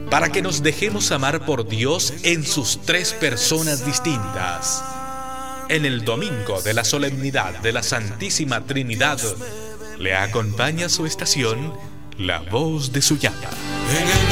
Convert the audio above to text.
para que nos dejemos amar por Dios en sus tres personas distintas. En el domingo de la solemnidad de la Santísima Trinidad, le acompaña su estación, La Voz de Sullana.